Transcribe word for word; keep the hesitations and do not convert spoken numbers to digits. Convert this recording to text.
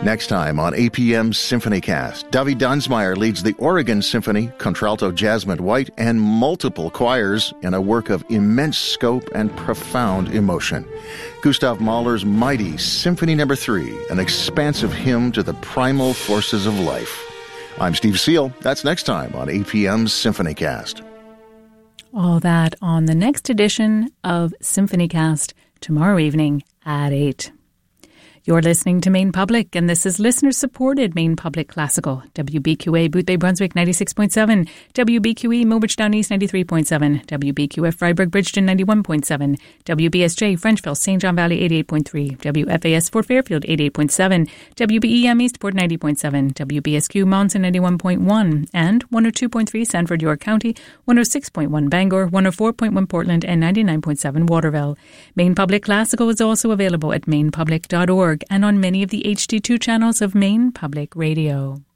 Next time on A P M's SymphonyCast, Dovey Dunsmeyer leads the Oregon Symphony, contralto Jasmine White, and multiple choirs in a work of immense scope and profound emotion. Gustav Mahler's mighty Symphony Number Three, an expansive hymn to the primal forces of life. I'm Steve Seal. That's next time on A P M's SymphonyCast. All that on the next edition of SymphonyCast tomorrow evening at eight. You're listening to Maine Public, and this is listener-supported Maine Public Classical. W B Q A, Boothbay, Brunswick, ninety-six point seven. W B Q E, Mobridge Down East, ninety-three point seven. W B Q F, Freiburg, Bridgeton, ninety-one point seven. W B S J, Frenchville, Saint John Valley, eighty-eight point three. W F A S, Fort Fairfield, eighty-eight point seven. W B E M, Eastport, ninety point seven. W B S Q, Monson, ninety-one point one. And one oh two point three, Sanford, York County, one oh six point one, Bangor, one oh four point one, Portland, and ninety-nine point seven, Waterville. Maine Public Classical is also available at maine public dot org and on many of the H D two channels of Maine Public Radio.